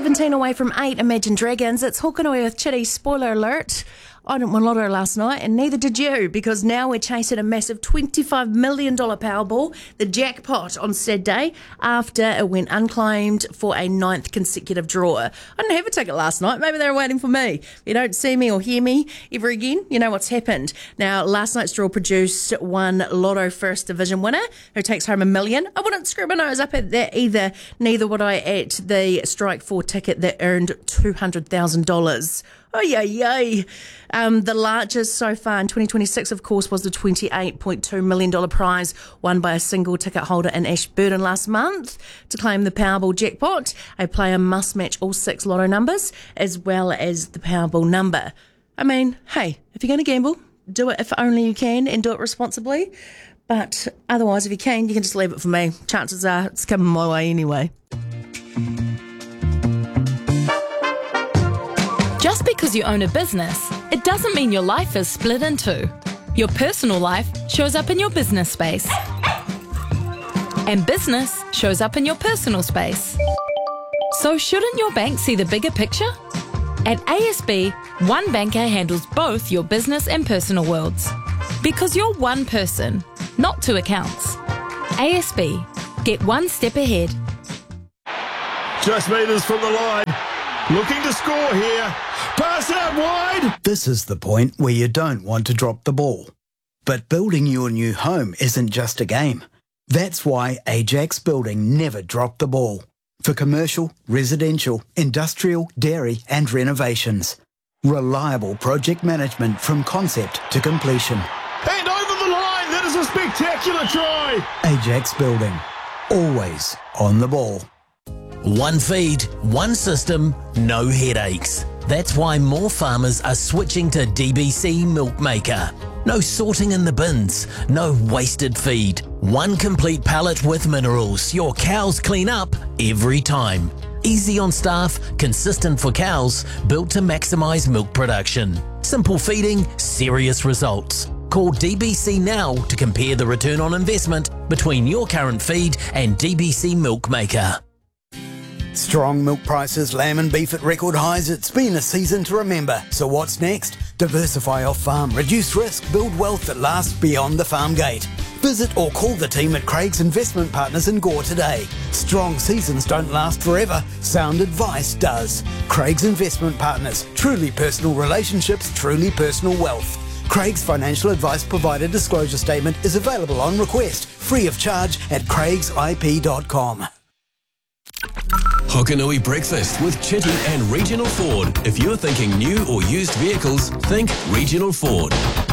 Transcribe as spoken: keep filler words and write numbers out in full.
seventeen away from eight, Imagine Dragons. It's Hokanui with Chitty. Spoiler alert. I didn't win lotto last night, and neither did you, because now we're chasing a massive twenty-five million dollars Powerball, the jackpot, on Saturday, after it went unclaimed for a ninth consecutive draw. I didn't have a ticket last night. Maybe they were waiting for me. If you don't see me or hear me ever again, you know what's happened. Now, last night's draw produced one Lotto First Division winner who takes home a million. I wouldn't screw my nose up at that either. Neither would I at the Strike four ticket that earned two hundred thousand dollars. Oh, yay, yay. Um, the largest so far in twenty twenty-six, of course, was the twenty-eight point two million dollars prize won by a single ticket holder in Ashburton last month. To claim the Powerball jackpot, a player must match all six lotto numbers as well as the Powerball number. I mean, hey, if you're going to gamble, do it if only you can and do it responsibly. But otherwise, if you can, you can just leave it for me. Chances are it's coming my way anyway. Just because you own a business, it doesn't mean your life is split in two. Your personal life shows up in your business space. And business shows up in your personal space. So shouldn't your bank see the bigger picture? At A S B, one banker handles both your business and personal worlds. Because you're one person, not two accounts. A S B, get one step ahead. Just metres from the line. Looking to score here. Pass out wide. This is the point where you don't want to drop the ball. But building your new home isn't just a game. That's why Ajax Building never dropped the ball. For commercial, residential, industrial, dairy and renovations. Reliable project management from concept to completion. And over the line. That is a spectacular try. Ajax Building. Always on the ball. One feed, one system, no headaches. That's why more farmers are switching to D B C Milkmaker. No sorting in the bins, no wasted feed. One complete pallet with minerals your cows clean up every time. Easy on staff, consistent for cows, built to maximise milk production. Simple feeding, serious results. Call D B C now to compare the return on investment between your current feed and D B C Milkmaker. Strong milk prices, lamb and beef at record highs. It's been a season to remember. So what's next? Diversify off farm, reduce risk, build wealth that lasts beyond the farm gate. Visit or call the team at Craig's Investment Partners in Gore today. Strong seasons don't last forever. Sound advice does. Craig's Investment Partners. Truly personal relationships, truly personal wealth. Craig's financial advice provider disclosure statement is available on request, free of charge at craigs I P dot com. Hokanui Breakfast with Chitty and Regional Ford. If you're thinking new or used vehicles, think Regional Ford.